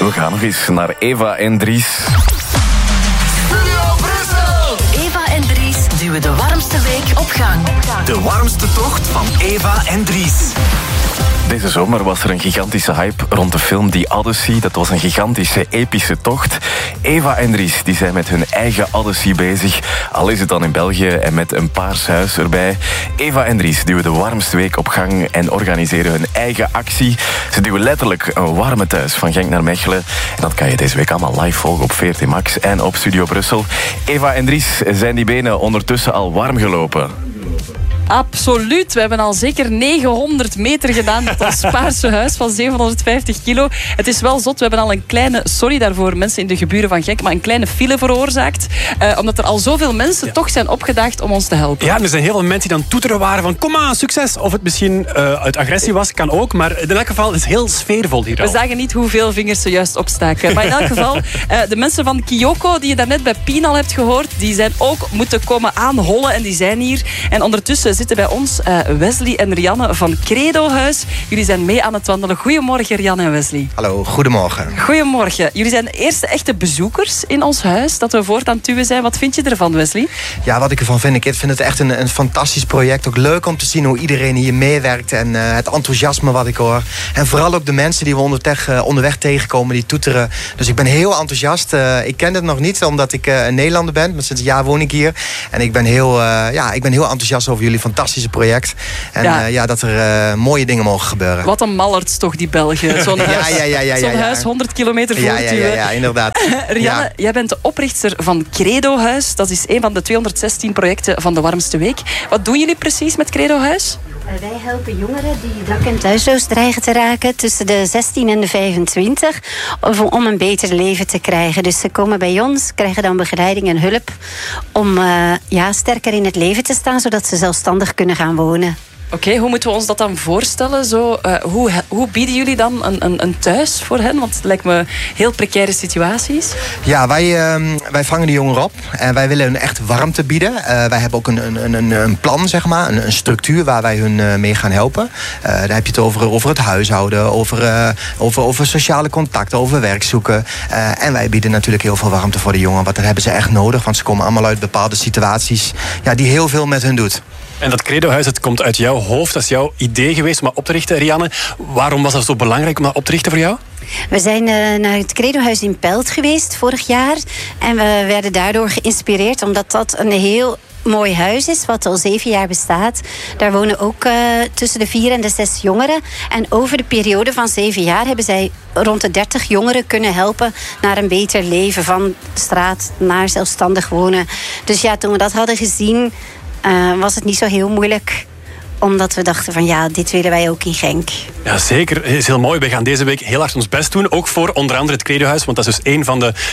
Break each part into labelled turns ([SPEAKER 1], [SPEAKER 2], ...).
[SPEAKER 1] We gaan nog eens naar Eva en Dries.
[SPEAKER 2] Eva en Dries duwen de warmste week op gang.
[SPEAKER 3] De warmste tocht van Eva en Dries.
[SPEAKER 1] Deze zomer was er een gigantische hype rond de film The Odyssey. Dat was een gigantische, epische tocht. Eva en Dries die zijn met hun eigen Odyssey bezig. Al is het dan in België en met een paars huis erbij. Eva en Dries duwen de warmste week op gang en organiseren hun eigen actie. Ze duwen letterlijk een warme thuis van Genk naar Mechelen. En dat kan je deze week allemaal live volgen op VRT Max en op Studio Brussel. Eva en Dries, zijn die benen ondertussen al warm gelopen?
[SPEAKER 4] Absoluut. We hebben al zeker 900 meter gedaan met ons paarse huis van 750 kilo. Het is wel zot. We hebben al een kleine, sorry daarvoor mensen in de geburen van Genk, maar een kleine file veroorzaakt. Omdat er al zoveel mensen toch zijn opgedaagd om ons te helpen.
[SPEAKER 5] Ja, er zijn heel veel mensen die dan toeteren waren van kom aan, succes. Of het misschien uit agressie was, kan ook. Maar in elk geval is het heel sfeervol hier al.
[SPEAKER 4] We zagen niet hoeveel vingers ze juist opstaken. Maar in elk geval, de mensen van Kyoko, die je daarnet bij Pien al hebt gehoord, die zijn ook moeten komen aanhollen en die zijn hier. En ondertussen zitten bij ons Wesley en Rianne van Credo Huis. Jullie zijn mee aan het wandelen. Goedemorgen, Rianne en Wesley.
[SPEAKER 6] Hallo, goedemorgen.
[SPEAKER 4] Goedemorgen. Jullie zijn de eerste echte bezoekers in ons huis dat we voort aan het duwen zijn. Wat vind je ervan, Wesley?
[SPEAKER 6] Ja, wat ik ervan vind, ik vind het echt een fantastisch project. Ook leuk om te zien hoe iedereen hier meewerkt en het enthousiasme wat ik hoor. En vooral ook de mensen die we onderweg tegenkomen, die toeteren. Dus ik ben heel enthousiast. Ik ken het nog niet, omdat ik een Nederlander ben. Maar sinds een jaar woon ik hier. En ik ben heel enthousiast over jullie fantastische project. En dat er mooie dingen mogen gebeuren.
[SPEAKER 4] Wat een mallerts toch, die Belgen. Zo'n huis, zo'n huis 100 kilometer voortduwen.
[SPEAKER 6] Ja, inderdaad.
[SPEAKER 4] Rianne, jij bent de oprichter van Credo Huis. Dat is een van de 216 projecten van de warmste week. Wat doen jullie precies met Credo Huis?
[SPEAKER 7] Wij helpen jongeren die dak- en thuisloos dreigen te raken tussen de 16 en de 25 om een beter leven te krijgen. Dus ze komen bij ons, krijgen dan begeleiding en hulp om sterker in het leven te staan, zodat ze zelfstandig kunnen gaan wonen.
[SPEAKER 4] Oké, hoe moeten we ons dat dan voorstellen? Hoe bieden jullie dan een thuis voor hen? Want het lijkt me heel precaire situaties.
[SPEAKER 6] Ja, wij vangen de jongeren op en wij willen hun echt warmte bieden. Wij hebben ook een plan, zeg maar, een structuur waar wij hun mee gaan helpen. Daar heb je het over het huishouden, over sociale contacten, over werk zoeken. En wij bieden natuurlijk heel veel warmte voor de jongeren, want dat hebben ze echt nodig. Want ze komen allemaal uit bepaalde situaties die heel veel met hun doet.
[SPEAKER 5] En dat Credo-huis, het komt uit jouw hoofd. Dat is jouw idee geweest om dat op te richten, Rianne. Waarom was dat zo belangrijk om dat op te richten voor jou?
[SPEAKER 7] We zijn naar het Credo-huis in Pelt geweest vorig jaar. En we werden daardoor geïnspireerd, omdat dat een heel mooi huis is, wat al 7 jaar bestaat. Daar wonen ook tussen de 4 en de 6 jongeren. En over de periode van 7 jaar hebben zij rond de 30 jongeren kunnen helpen naar een beter leven, van straat naar zelfstandig wonen. Dus ja, toen we dat hadden gezien, was het niet zo heel moeilijk, omdat we dachten van dit willen wij ook in Genk.
[SPEAKER 5] Ja, zeker. Het is heel mooi. We gaan deze week heel hard ons best doen. Ook voor onder andere het Credo-huis. Want dat is dus een van de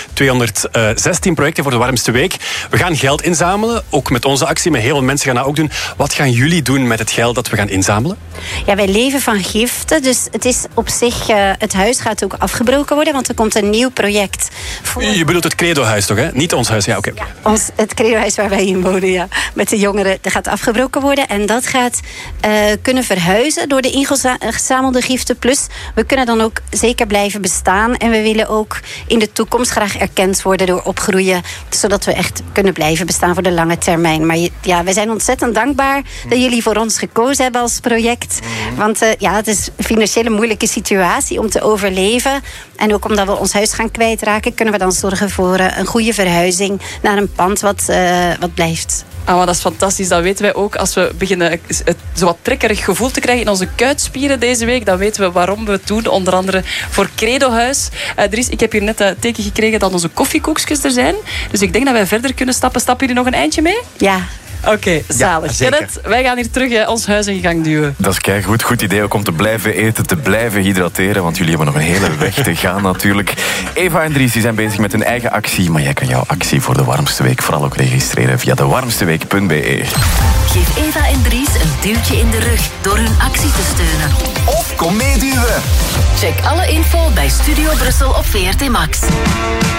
[SPEAKER 5] 216 projecten voor de warmste week. We gaan geld inzamelen. Ook met onze actie. Met heel veel mensen gaan dat ook doen. Wat gaan jullie doen met het geld dat we gaan inzamelen?
[SPEAKER 7] Ja, wij leven van giften. Dus het is op zich, het huis gaat ook afgebroken worden. Want er komt een nieuw project.
[SPEAKER 5] Je bedoelt het Credo-huis toch, hè? Niet ons huis. Ja, oké.
[SPEAKER 7] Ja, het Credo-huis waar wij in wonen, ja. Met de jongeren, dat gaat afgebroken worden. En dat gaat kunnen verhuizen door de ingezamelde giften. Plus, we kunnen dan ook zeker blijven bestaan. En we willen ook in de toekomst graag erkend worden door opgroeien, zodat we echt kunnen blijven bestaan voor de lange termijn. Maar wij zijn ontzettend dankbaar dat jullie voor ons gekozen hebben als project. Want het is een financiële moeilijke situatie om te overleven. En ook omdat we ons huis gaan kwijtraken, kunnen we dan zorgen voor een goede verhuizing naar een pand wat blijft.
[SPEAKER 4] Maar dat is fantastisch. Dat weten wij ook. Als we beginnen zo wat trekkerig gevoel te krijgen in onze kuitspieren deze week, dan weten we waarom we het doen. Onder andere voor Credo Huis. Dries, ik heb hier net een teken gekregen dat onze koffiekoekjes er zijn. Dus ik denk dat wij verder kunnen stappen. Stappen jullie nog een eindje mee?
[SPEAKER 7] Ja.
[SPEAKER 4] Oké, zalig. Kenneth, wij gaan hier terug ons huis in gang duwen.
[SPEAKER 1] Dat is keigoed. Goed idee ook om te blijven eten, te blijven hydrateren. Want jullie hebben nog een hele weg te gaan natuurlijk. Eva en Dries die zijn bezig met hun eigen actie. Maar jij kan jouw actie voor de warmste week vooral ook registreren via dewarmsteweek.be.
[SPEAKER 2] Geef Eva en Dries een duwtje in de rug door hun actie te steunen.
[SPEAKER 3] Of kom meeduwen.
[SPEAKER 2] Check alle info bij Studio Brussel op VRT Max.